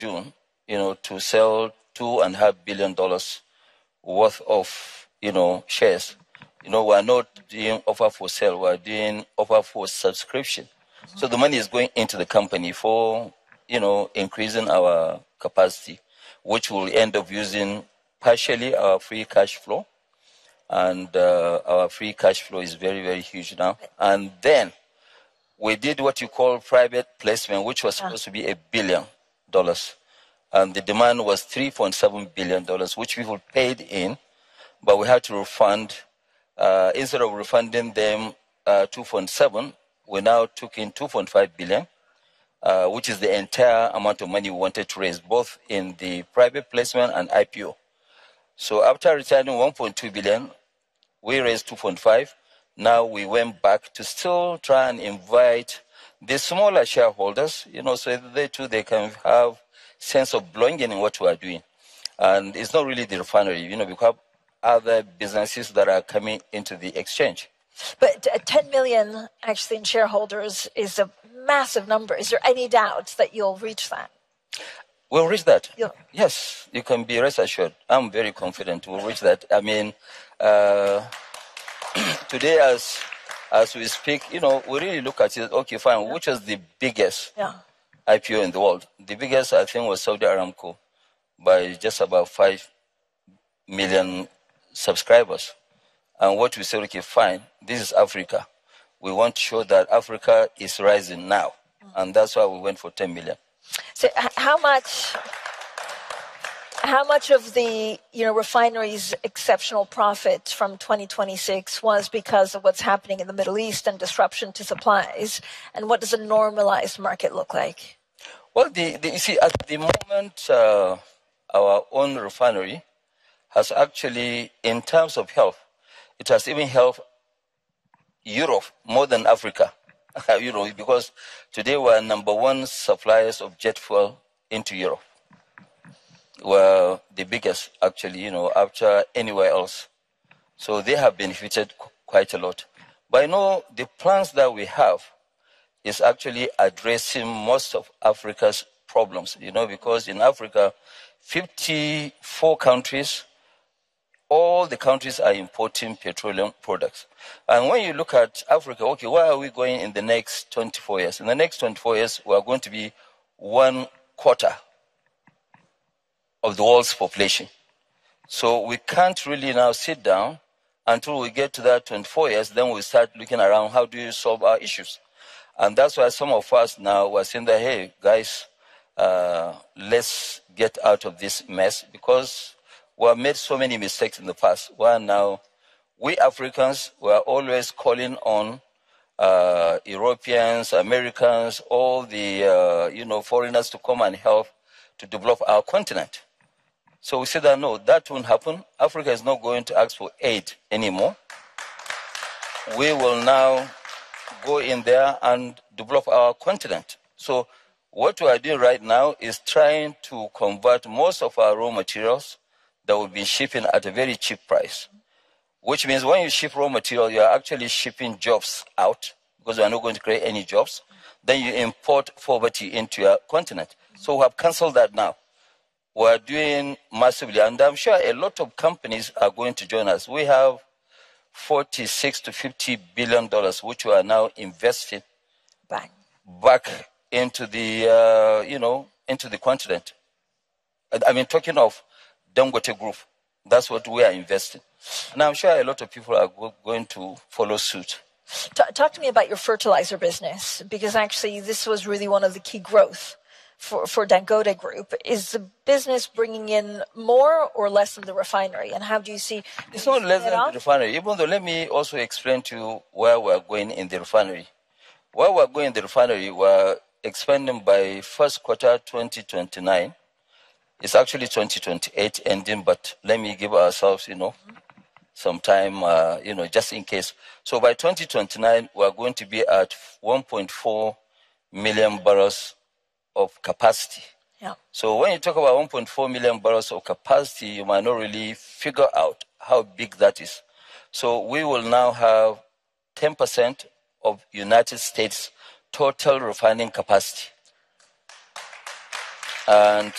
June, to sell $2.5 billion worth of, shares. We're not doing offer for sale, we're doing offer for subscription. So the money is going into the company for, increasing our capacity, which will end up using partially our free cash flow. And our free cash flow is very, very huge now. And then we did what you call private placement, which was supposed to be $1 billion. And the demand was $3.7 billion, which people paid in, but we had to refund. Instead of refunding them 2.7, we now took in 2.5 billion, which is the entire amount of money we wanted to raise, both in the private placement and IPO. So after returning 1.2 billion, we raised 2.5. Now we went back to still try and invite the smaller shareholders, so that they too, they can have sense of belonging in what we are doing. And it's not really the refinery, because other businesses that are coming into the exchange. But 10 million actually in shareholders is a massive number. Is there any doubt that you'll reach that? We'll reach that. Yeah. Yes, you can be rest assured. I'm very confident we'll reach that. I mean, today as we speak, we really look at it, okay, fine, which is the biggest IPO in the world? The biggest, I think, was Saudi Aramco by just about 5 million subscribers. And what we said, okay, fine, this is Africa. We want to show that Africa is rising now. And that's why we went for 10 million. So how much of the refinery's exceptional profit from 2026 was because of what's happening in the Middle East and disruption to supplies? And what does a normalized market look like? Well, you see, at the moment, our own refinery has actually, in terms of health, it has even helped Europe more than Africa. Because today we're number one suppliers of jet fuel into Europe. We're the biggest, actually, after anywhere else. So they have benefited quite a lot. But the plans that we have is actually addressing most of Africa's problems, because in Africa, 54 countries, all the countries are importing petroleum products. And when you look at Africa, okay, where are we going in the next 24 years? In the next 24 years, we are going to be 1/4 of the world's population. So we can't really now sit down until we get to that 24 years, then we start looking around, how do you solve our issues? And that's why some of us now are saying that, hey, guys, let's get out of this mess, because we have made so many mistakes in the past. Where now, we Africans were always calling on Europeans, Americans, all the foreigners to come and help to develop our continent. So we said that no, that won't happen. Africa is not going to ask for aid anymore. We will now go in there and develop our continent. So what we are doing right now is trying to convert most of our raw materials that we've been shipping at a very cheap price, which means when you ship raw material, you are actually shipping jobs out, because we are not going to create any jobs. Then you import poverty into your continent. So we have canceled that now. We are doing massively, and I'm sure a lot of companies are going to join us. We have $46 to $50 billion, which we are now investing back into the, into the continent. I mean, talking of Dangote Group, that's what we are investing. And I'm sure a lot of people are going to follow suit. Talk to me about your fertilizer business, because actually this was really one of the key growth for Dangote Group. Is the business bringing in more or less than the refinery? And how do you see... It's not less than the refinery, even though let me also explain to you where we're going in the refinery. Where we're going in the refinery, we're expanding by first quarter 2029. It's actually 2028 ending, but let me give ourselves, some time, just in case. So by 2029, we're going to be at 1.4 million barrels of capacity. Yeah. So when you talk about 1.4 million barrels of capacity, you might not really figure out how big that is. So we will now have 10% of United States total refining capacity. And